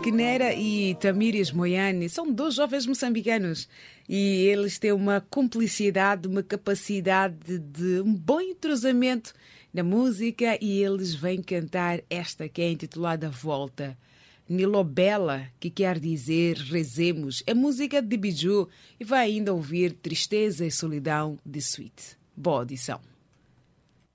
Kenera e Tamíris Moiane são dois jovens moçambicanos e eles têm uma cumplicidade, uma capacidade de um bom entrosamento na música e eles vêm cantar esta que é intitulada Volta. Nilobela, que quer dizer rezemos, é música de Biju e vai ainda ouvir Tristeza e Solidão de Sweet. Boa audição.